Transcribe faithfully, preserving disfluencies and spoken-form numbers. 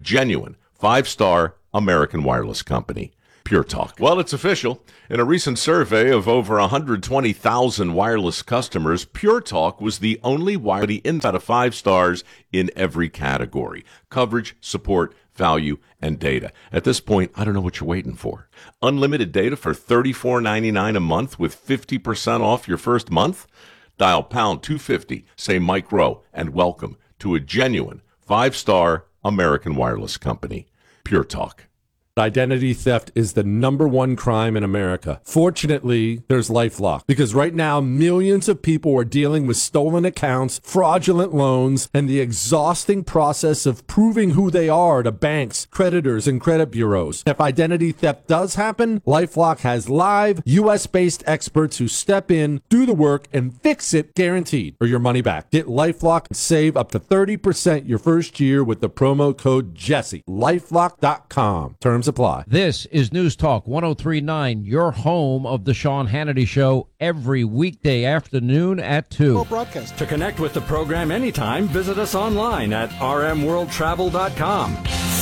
genuine, five-star American Wireless Company. Pure Talk. Well, it's official. In a recent survey of over one hundred twenty thousand wireless customers, Pure Talk was the only wireless inside of five stars in every category: coverage, support, value, and data. At this point, I don't know what you're waiting for. Unlimited data for thirty-four ninety-nine a month with fifty percent off your first month? Dial pound two fifty, say Mike Rowe, and welcome to a genuine five-star American Wireless Company. Pure Talk. Identity theft is the number one crime in America. Fortunately, there's LifeLock, because right now millions of people are dealing with stolen accounts, fraudulent loans, and the exhausting process of proving who they are to banks, creditors, and credit bureaus. If identity theft does happen, LifeLock has live U S-based experts who step in, do the work, and fix it guaranteed, or your money back. Get LifeLock and save up to thirty percent your first year with the promo code Jesse. LifeLock dot com. Terms apply. This is News Talk one oh three point nine, your home of the Sean Hannity Show, every weekday afternoon at two. Broadcast. To connect with the program anytime, visit us online at r m world travel dot com.